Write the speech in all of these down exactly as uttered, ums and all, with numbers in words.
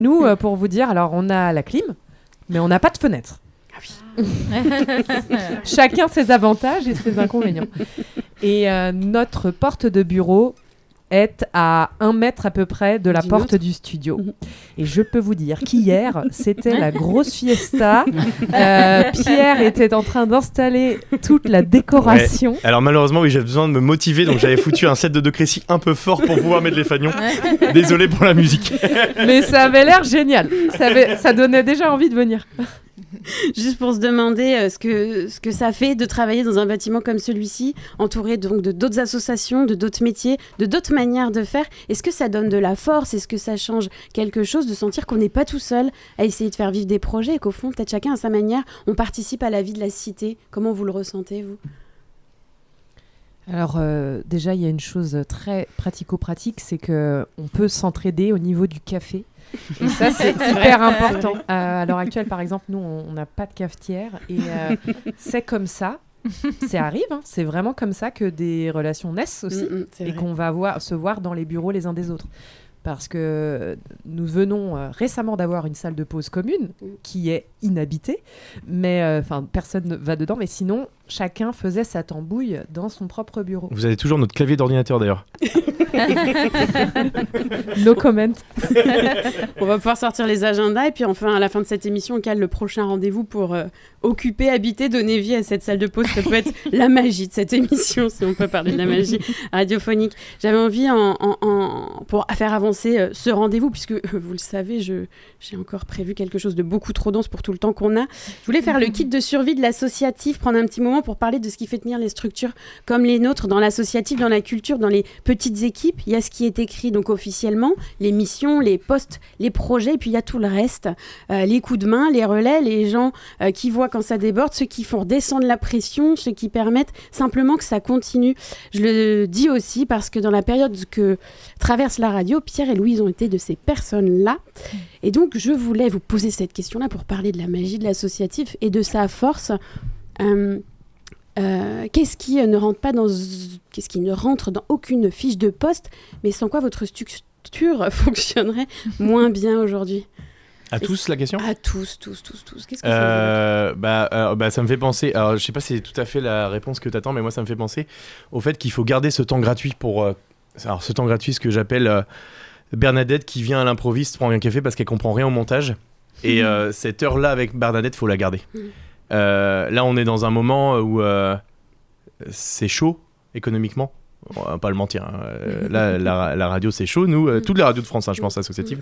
Nous, euh, pour vous dire, alors on a la clim, mais on n'a pas de fenêtre. Ah oui. Chacun ses avantages et ses inconvénients. Et euh, notre porte de bureau est à un mètre à peu près de la D'une porte autre. Du studio. Mmh. Et je peux vous dire qu'hier, c'était la grosse fiesta. Euh, Pierre était en train d'installer toute la décoration. Ouais. Alors malheureusement, oui, j'ai besoin de me motiver, donc j'avais foutu un set de De Crécy un peu fort pour pouvoir mettre les fagnons. Désolé pour la musique. Mais ça avait l'air génial. Ça, avait, ça donnait déjà envie de venir. Juste pour se demander euh, ce, que, ce que ça fait de travailler dans un bâtiment comme celui-ci, entouré donc de d'autres associations, de d'autres métiers, de d'autres manières de faire. Est-ce que ça donne de la force ? Est-ce que ça change quelque chose de sentir qu'on n'est pas tout seul à essayer de faire vivre des projets et qu'au fond, peut-être chacun à sa manière, on participe à la vie de la cité ? Comment vous le ressentez, vous ? Alors euh, déjà, il y a une chose très pratico-pratique, c'est qu'on peut s'entraider au niveau du café. Et ça, c'est hyper important. Euh, à l'heure actuelle, par exemple, nous, on n'a pas de cafetière. Et euh, c'est comme ça. Ça arrive, hein, c'est vraiment comme ça que des relations naissent aussi. Mmh, et vrai. Qu'on va voir, se voir dans les bureaux les uns des autres. Parce que nous venons euh, récemment d'avoir une salle de pause commune mmh. qui est inhabitée. Mais enfin, euh, personne ne va dedans. Mais sinon, chacun faisait sa tambouille dans son propre bureau. Vous avez toujours notre clavier d'ordinateur d'ailleurs. No comment. On va pouvoir sortir les agendas et puis enfin à la fin de cette émission on cale le prochain rendez-vous pour euh, occuper, habiter, donner vie à cette salle de pause. Ça peut être la magie de cette émission si on peut parler de la magie radiophonique. J'avais envie en, en, en, pour faire avancer euh, ce rendez-vous puisque euh, vous le savez je, j'ai encore prévu quelque chose de beaucoup trop dense pour tout le temps qu'on a. Je voulais faire le kit de survie de l'associatif, prendre un petit moment pour parler de ce qui fait tenir les structures comme les nôtres dans l'associatif, dans la culture, dans les petites équipes. Il y a ce qui est écrit donc officiellement, les missions, les postes, les projets, et puis il y a tout le reste, euh, les coups de main, les relais, les gens euh, qui voient quand ça déborde, ceux qui font redescendre la pression, ceux qui permettent simplement que ça continue. Je le dis aussi parce que dans la période que traverse la radio, Pierre et Louise ont été de ces personnes-là. Et donc je voulais vous poser cette question-là pour parler de la magie de l'associatif et de sa force. Euh, Euh, qu'est-ce qui euh, ne rentre pas dans qu'est-ce qui ne rentre dans aucune fiche de poste, mais sans quoi votre structure fonctionnerait moins bien aujourd'hui? À Est-ce... tous la question? À tous, tous, tous, tous. Qu'est-ce que euh, ça veut dire? bah, euh, bah, ça me fait penser. Alors, je sais pas si c'est tout à fait la réponse que tu attends, mais moi, ça me fait penser au fait qu'il faut garder ce temps gratuit pour. Euh, alors, ce temps gratuit, ce que j'appelle euh, Bernadette qui vient à l'improviste prendre un café parce qu'elle comprend rien au montage. Et mmh. euh, cette heure-là avec Bernadette, faut la garder. Mmh. Euh, là, on est dans un moment où euh, c'est chaud économiquement. On va pas le mentir. Hein. Euh, là, la, la radio, c'est chaud. Nous, euh, toutes les radios de France, hein, je pense, associatives.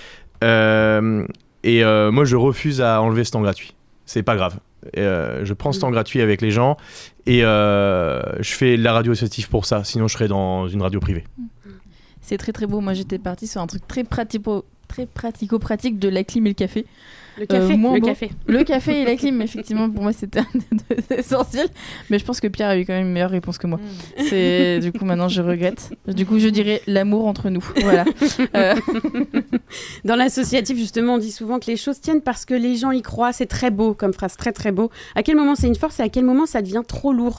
Euh, et euh, moi, je refuse à enlever ce temps gratuit. C'est pas grave. Euh, je prends ce temps gratuit avec les gens et euh, je fais la radio associative pour ça. Sinon, je serais dans une radio privée. C'est très très beau. Moi, j'étais partie sur un truc très pratico, très pratico-pratique de la clim et le café. Le café, euh, le bon, café. Le café et la clim, effectivement, pour moi, c'était essentiel. Mais je pense que Pierre a eu quand même une meilleure réponse que moi. Mm. C'est, du coup, maintenant, je regrette. Du coup, je dirais l'amour entre nous. Voilà. Euh... Dans l'associatif, justement, on dit souvent que les choses tiennent parce que les gens y croient. C'est très beau comme phrase, très très beau. À quel moment c'est une force et à quel moment ça devient trop lourd?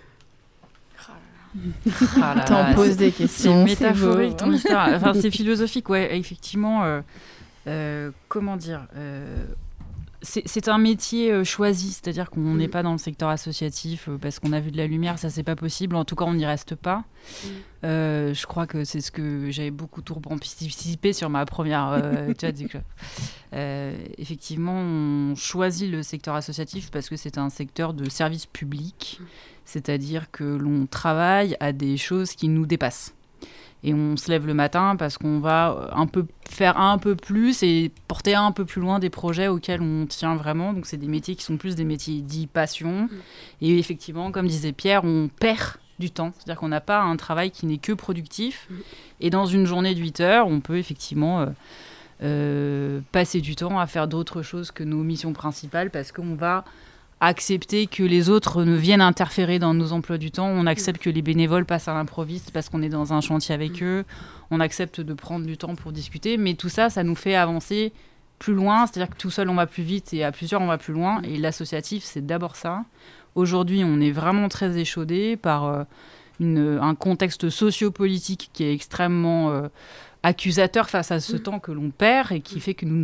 Ah là, t'en poses des questions. C'est métaphorique, ton histoire. Enfin, c'est philosophique, ouais. Effectivement, euh, euh, comment dire euh, c'est, c'est un métier euh, choisi, c'est-à-dire qu'on n'est mmh. pas dans le secteur associatif euh, parce qu'on a vu de la lumière, ça c'est pas possible. En tout cas, on n'y reste pas. Mmh. Euh, je crois que c'est ce que j'avais beaucoup trop anticipé sur ma première. Euh, tu vois, du coup, euh, effectivement, on choisit le secteur associatif parce que c'est un secteur de service public. Mmh. C'est-à-dire que l'on travaille à des choses qui nous dépassent. Et on se lève le matin parce qu'on va un peu faire un peu plus et porter un peu plus loin des projets auxquels on tient vraiment. Donc, c'est des métiers qui sont plus des métiers dits passion. Et effectivement, comme disait Pierre, on perd du temps. C'est-à-dire qu'on n'a pas un travail qui n'est que productif. Et dans une journée de huit heures, on peut effectivement euh, euh, passer du temps à faire d'autres choses que nos missions principales parce qu'on va accepter que les autres ne viennent interférer dans nos emplois du temps. On accepte que les bénévoles passent à l'improviste parce qu'on est dans un chantier avec eux. On accepte de prendre du temps pour discuter. Mais tout ça, ça nous fait avancer plus loin. C'est-à-dire que tout seul, on va plus vite et à plusieurs, on va plus loin. Et l'associatif, c'est d'abord ça. Aujourd'hui, on est vraiment très échaudé par euh, une, un contexte sociopolitique qui est extrêmement euh, accusateur face à ce temps que l'on perd et qui fait que nous